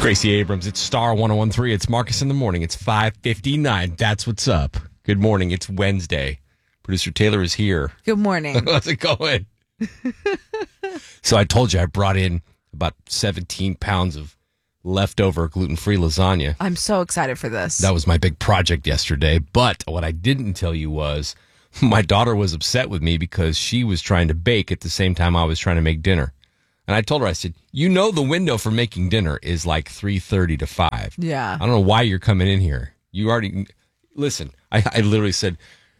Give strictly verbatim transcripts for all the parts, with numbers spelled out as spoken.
Gracie Abrams, it's Star one oh one three. It's Marcus in the morning. It's five fifty-nine. That's what's up. Good morning. It's Wednesday. Producer Taylor is here. Good morning. How's it going? So I told you I brought in about seventeen pounds of leftover gluten-free lasagna. I'm so excited for this. That was my big project yesterday. But what I didn't tell you was my daughter was upset with me because she was trying to bake at the same time I was trying to make dinner. And I told her, I said, you know the window for making dinner is like three thirty to five. Yeah. I don't know why you're coming in here. You already, listen, I, I literally said,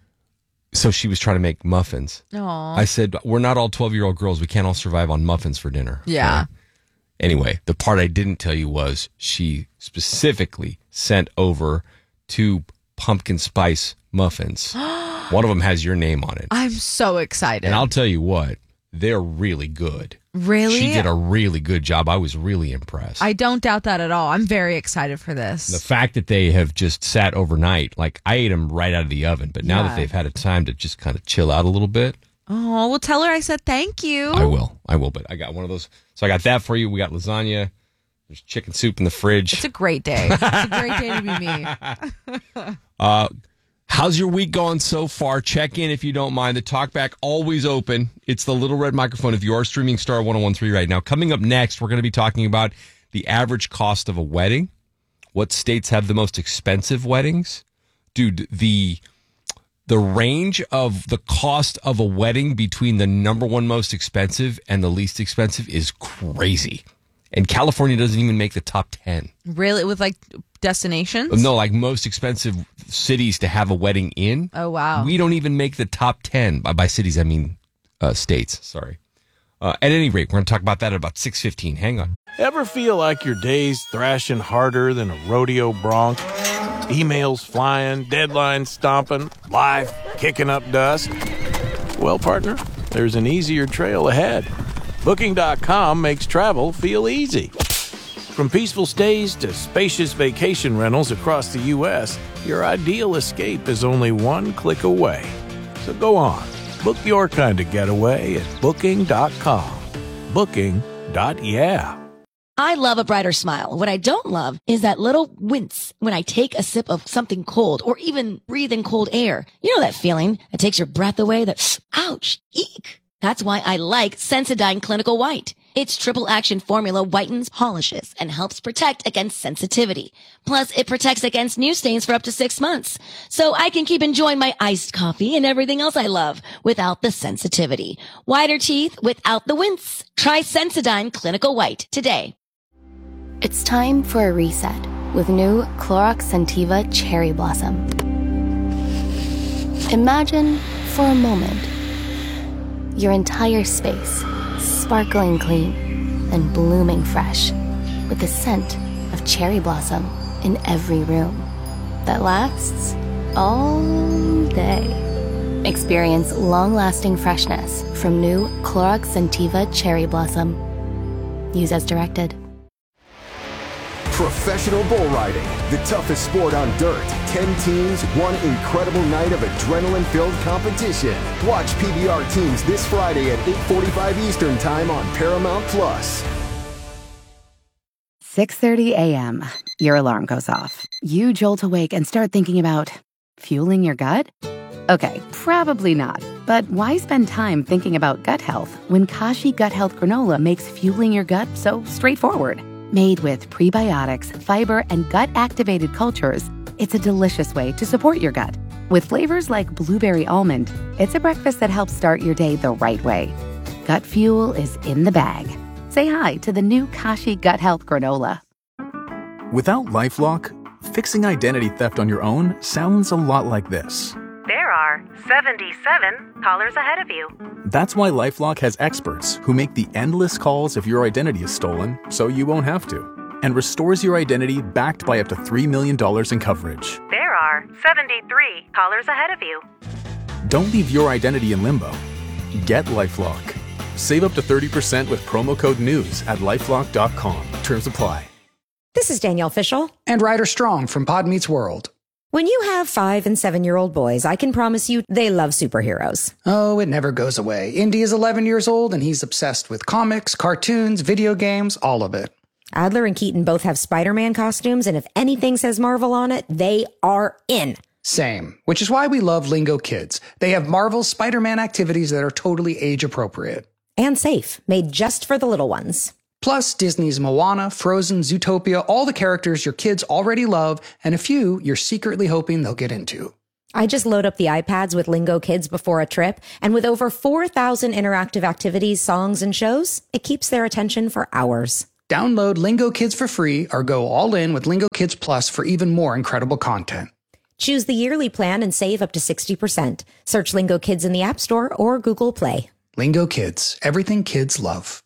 so she was trying to make muffins. Aww. I said, we're not all twelve-year-old girls. We can't all survive on muffins for dinner. Yeah. Okay? Anyway, the part I didn't tell you was she specifically sent over two pumpkin spice muffins. One of them has your name on it. I'm so excited. And I'll tell you what, they're really good. Really? She did a really good job. I was really impressed. I don't doubt that at all. I'm very excited for this. The fact that they have just sat overnight, like I ate them right out of the oven, but now Yeah. that they've had a time to just kind of chill out a little bit. Oh, well, tell her I said thank you. I will. I will, but I got one of those. So I got that for you. We got lasagna. There's chicken soup in the fridge. It's a great day. It's a great day to be me. Uh, how's your week going so far? Check in if you don't mind. The talkback always open. It's the little red microphone if you are streaming Star one oh one three right now. Coming up next, we're going to be talking about the average cost of a wedding. What states have the most expensive weddings? Dude, the the range of the cost of a wedding between the number one most expensive and the least expensive is crazy. And California doesn't even make the top ten. Really? With like destinations? No, like most expensive cities to have a wedding in. Oh, wow. We don't even make the top ten. By, by cities, I mean uh, states. Sorry. Uh, at any rate, we're going to talk about that at about six fifteen. Hang on. Ever feel like your day's thrashing harder than a rodeo bronc? Emails flying, deadlines stomping, life kicking up dust? Well, partner, there's an easier trail ahead. Booking dot com makes travel feel easy. From peaceful stays to spacious vacation rentals across the U S, your ideal escape is only one click away. So go on, book your kind of getaway at Booking dot com. Booking. Yeah. I love a brighter smile. What I don't love is that little wince when I take a sip of something cold or even breathe in cold air. You know that feeling that takes your breath away? That, ouch, eek. That's why I like Sensodyne Clinical White. Its triple action formula whitens, polishes, and helps protect against sensitivity. Plus, it protects against new stains for up to six months. So I can keep enjoying my iced coffee and everything else I love without the sensitivity. Whiter teeth without the wince. Try Sensodyne Clinical White today. It's time for a reset with new Clorox Scentiva Cherry Blossom. Imagine for a moment your entire space sparkling clean and blooming fresh with the scent of cherry blossom in every room that lasts all day. Experience long-lasting freshness from new Clorox Scentiva Cherry Blossom. Use as directed. Professional bull riding, the toughest sport on dirt. Ten teams, one incredible night of adrenaline-filled competition. Watch P B R teams this Friday at eight forty-five Eastern Time on Paramount Plus. six thirty a.m. Your alarm goes off. You jolt awake and start thinking about fueling your gut? Okay, probably not. But why spend time thinking about gut health when Kashi Gut Health Granola makes fueling your gut so straightforward? Made with prebiotics, fiber, and gut-activated cultures, it's a delicious way to support your gut. With flavors like blueberry almond, it's a breakfast that helps start your day the right way. Gut fuel is in the bag. Say hi to the new Kashi Gut Health Granola. Without LifeLock, fixing identity theft on your own sounds a lot like this. There are seventy-seven callers ahead of you. That's why LifeLock has experts who make the endless calls if your identity is stolen, so you won't have to, and restores your identity backed by up to three million dollars in coverage. There are seventy-three callers ahead of you. Don't leave your identity in limbo. Get LifeLock. Save up to thirty percent with promo code NEWS at lifelock dot com. Terms apply. This is Danielle Fishel. And Ryder Strong from Pod Meets World. When you have five and seven-year-old boys, I can promise you they love superheroes. Oh, it never goes away. Indy is eleven years old, and he's obsessed with comics, cartoons, video games, all of it. Adler and Keaton both have Spider-Man costumes, and if anything says Marvel on it, they are in. Same, which is why we love Lingo Kids. They have Marvel's Spider-Man activities that are totally age appropriate. And safe, made just for the little ones. Plus, Disney's Moana, Frozen, Zootopia, all the characters your kids already love, and a few you're secretly hoping they'll get into. I just load up the iPads with Lingo Kids before a trip, and with over four thousand interactive activities, songs, and shows, it keeps their attention for hours. Download Lingo Kids for free or go all in with Lingo Kids Plus for even more incredible content. Choose the yearly plan and save up to sixty percent. Search Lingo Kids in the App Store or Google Play. Lingo Kids, everything kids love.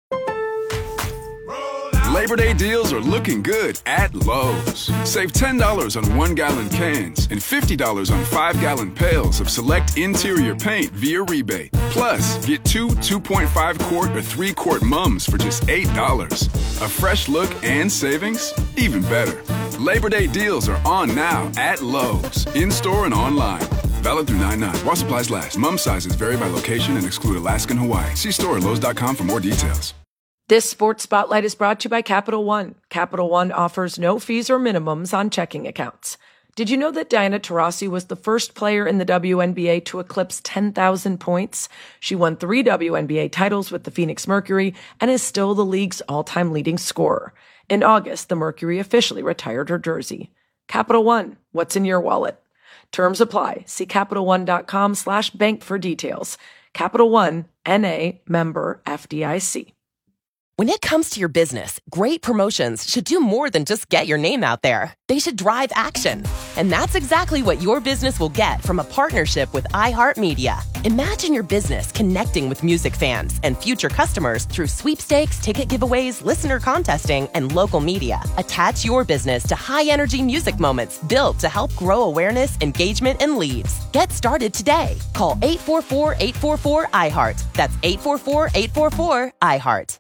Labor Day deals are looking good at Lowe's. Save ten dollars on one-gallon cans and fifty dollars on five-gallon pails of select interior paint via rebate. Plus, get two two point five quart or three quart mums for just eight dollars. A fresh look and savings? Even better. Labor Day deals are on now at Lowe's, in-store and online. Valid through nine nine. While supplies last. Mum sizes vary by location and exclude Alaska and Hawaii. See store at lowes dot com for more details. This Sports Spotlight is brought to you by Capital One. Capital One offers no fees or minimums on checking accounts. Did you know that Diana Taurasi was the first player in the W N B A to eclipse ten thousand points? She won three W N B A titles with the Phoenix Mercury and is still the league's all-time leading scorer. In August, the Mercury officially retired her jersey. Capital One, what's in your wallet? Terms apply. See CapitalOne.com slash bank for details. Capital One, N A, member F D I C. When it comes to your business, great promotions should do more than just get your name out there. They should drive action. And that's exactly what your business will get from a partnership with iHeartMedia. Imagine your business connecting with music fans and future customers through sweepstakes, ticket giveaways, listener contesting, and local media. Attach your business to high-energy music moments built to help grow awareness, engagement, and leads. Get started today. Call eight four four, eight four four, I heart. That's eight four four, eight four four, I heart.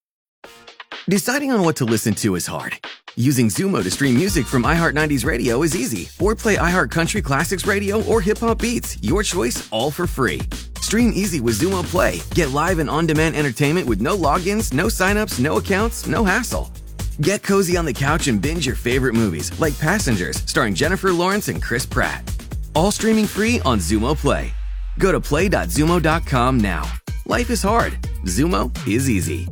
Deciding on what to listen to is hard. Using Zumo to stream music from iHeart nineties Radio is easy. Or play iHeart Country Classics Radio or Hip Hop Beats. Your choice, all for free. Stream easy with Zumo Play. Get live and on-demand entertainment with no logins, no signups, no accounts, no hassle. Get cozy on the couch and binge your favorite movies, like Passengers, starring Jennifer Lawrence and Chris Pratt. All streaming free on Zumo Play. Go to play dot zumo dot com now. Life is hard. Zumo is easy.